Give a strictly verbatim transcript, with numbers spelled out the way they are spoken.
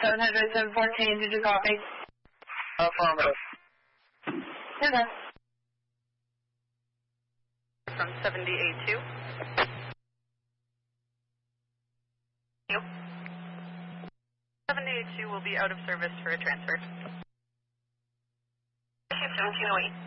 seven hundred, seven fourteen, did you copy? Affirmative. Okay. From seventy-eight two. You. seventy-eight two will be out of service for a transfer. seventeen oh eight.